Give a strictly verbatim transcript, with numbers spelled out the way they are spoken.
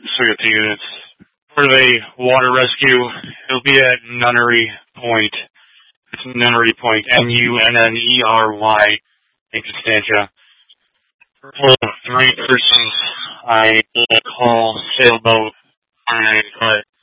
Sawyer units. For the water rescue, it'll be at Nunnery Point. It's Nunnery Point, N U N N E R Y, in Constantia. For three persons, I will call sailboat, but